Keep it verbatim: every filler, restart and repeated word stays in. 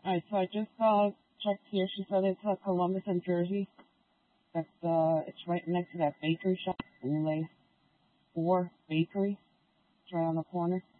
Alright, so I just uh, checked here. She said it's uh, Columbus and Jersey. That's uh, it's right next to that bakery shop, Relay Four Bakery. It's right on the corner.